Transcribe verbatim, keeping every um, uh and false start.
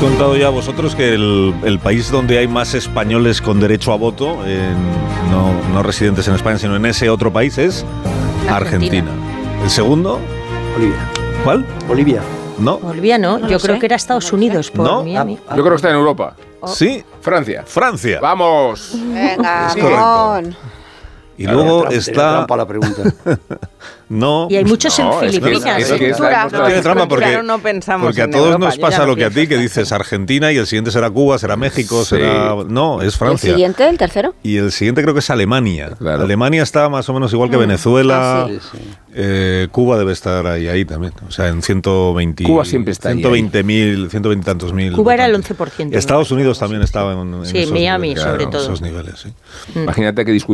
contado ya vosotros que el, el país donde hay más españoles con derecho a voto, en, no, no residentes en España, sino en ese otro país, es Argentina. Argentina. ¿El segundo? Bolivia. ¿Cuál? Bolivia. No. Bolivia no, no yo sé. creo que era Estados Unidos por ¿No? Miami. Yo creo que está en Europa. Oh. Sí. Francia. Francia. ¡Vamos! Venga, Es correcto. Ramón. Y luego Tenía está... trampa la pregunta. No. Y hay muchos No, en es que- Filipinas. es que ¿eh? está- No tiene trampa porque, Claro, no pensamos porque a en todos Europa, nos yo pasa ya no lo que a ti, pienso. que dices Argentina y el siguiente será Cuba, será México, Sí. será... No, es ¿Y el Francia. siguiente, el tercero? Y el siguiente creo que es Alemania. Claro. Alemania está más o menos igual que Venezuela. Ah, sí. Sí, sí. Eh, Cuba debe estar ahí, ahí también. O sea, en ciento veinte... Cuba siempre está ahí, ciento veinte mil, ciento veinte y tantos mil. Cuba era el votantes. once por ciento. Estados Unidos también estaba en, en Sí, esos Miami, niveles, sobre claro, todo. esos niveles, sí. Imagínate que discutir